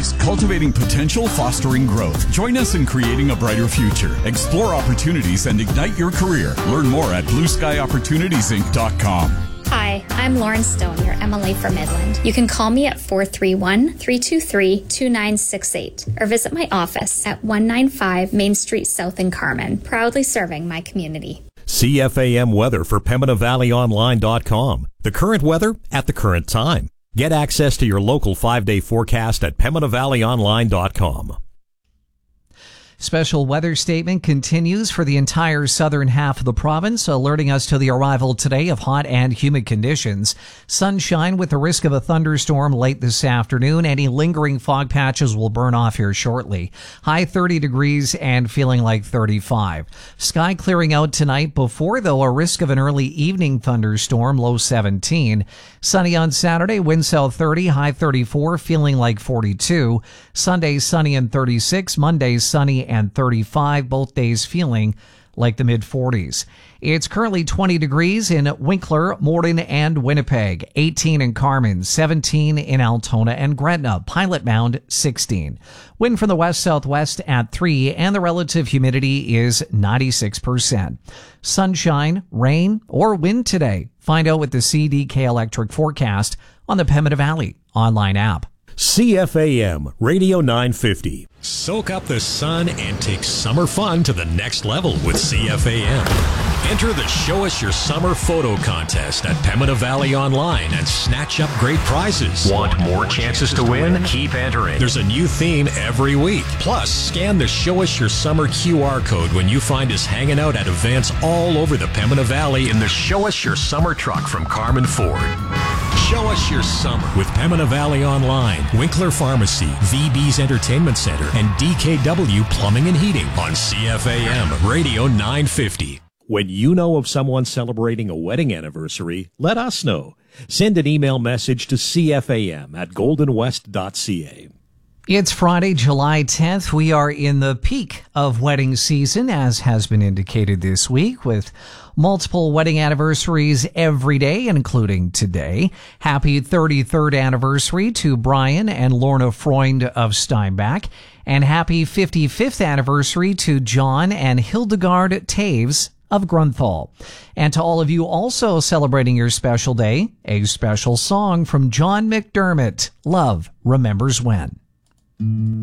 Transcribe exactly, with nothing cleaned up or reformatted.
Opportunities, cultivating potential, fostering growth. Join us in creating a brighter future. Explore opportunities and ignite your career. Learn more at blue sky opportunities inc dot com. Hi, I'm Lauren Stone, your M L A for Midland. You can call me at four three one, three two three, two nine six eight or visit my office at one ninety-five Main Street South in Carmen, proudly serving my community. C F A M weather for Pembina Valley Online dot com. The current weather at the current time. Get access to your local five-day forecast at Pembina Valley Online dot com. Special weather statement continues for the entire southern half of the province, alerting us to the arrival today of hot and humid conditions. Sunshine with the risk of a thunderstorm late this afternoon. Any lingering fog patches will burn off here shortly. High thirty degrees and feeling like thirty-five. Sky clearing out tonight before, though, a risk of an early evening thunderstorm, low seventeen. Sunny on Saturday, wind south thirty, high thirty-four, feeling like forty-two. Sunday sunny and thirty-six. Monday sunny and thirty-five, both days feeling like the mid-forties. It's currently twenty degrees in Winkler, Morden, and Winnipeg, eighteen in Carmen, seventeen in Altona and Gretna, Pilot Mound, sixteen. Wind from the west-southwest at three, and the relative humidity is ninety-six percent. Sunshine, rain, or wind today. Find out with the C D K Electric forecast on the Pembina Valley online app. C F A M Radio nine fifty. Soak up the sun and take summer fun to the next level with C F A M. Enter the Show Us Your Summer photo contest at Pembina Valley Online and snatch up great prizes. Want more chances to win? Keep entering. There's a new theme every week. Plus, scan the Show Us Your Summer Q R code when you find us hanging out at events all over the Pembina Valley in the Show Us Your Summer truck from Carmen Ford. Show Us Your Summer with Pembina Valley Online, Winkler Pharmacy, V B's Entertainment Center, and D K W Plumbing and Heating on C F A M Radio nine fifty. When you know of someone celebrating a wedding anniversary, let us know. Send an email message to C F A M at golden west dot c a. It's Friday, July tenth. We are in the peak of wedding season, as has been indicated this week, with multiple wedding anniversaries every day, including today. Happy thirty-third anniversary to Brian and Lorna Freund of Steinbach, and happy fifty-fifth anniversary to John and Hildegard Taves of Grunthal. And to all of you also celebrating your special day, a special song from John McDermott, Love Remembers When.